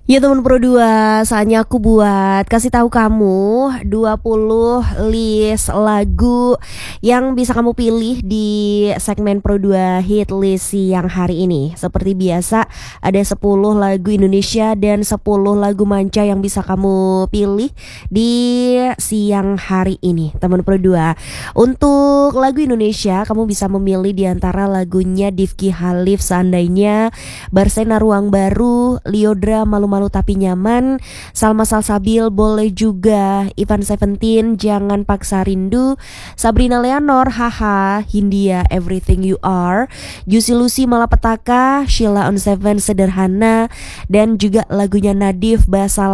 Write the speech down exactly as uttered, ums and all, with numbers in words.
Ya teman Pro dua, saatnya aku buat kasih tahu kamu dua puluh list lagu yang bisa kamu pilih di segmen Pro dua Hit List siang hari ini. Seperti biasa ada sepuluh lagu Indonesia dan sepuluh lagu manca yang bisa kamu pilih di siang hari ini teman Pro dua. Untuk lagu Indonesia kamu bisa memilih di antara lagunya Difki Halif Seandainya, Barsena Ruang Baru, Liodra Malu-Malu Tapi Nyaman, Salma Salsabil Boleh Juga, Ivan Seventeen Jangan Paksa Rindu, Sabrina Leonor Haha, Hindia Everything You Are, Juicy Lucy Malapetaka, Sheila on Seven Sederhana, dan juga lagunya Nadif Bahasa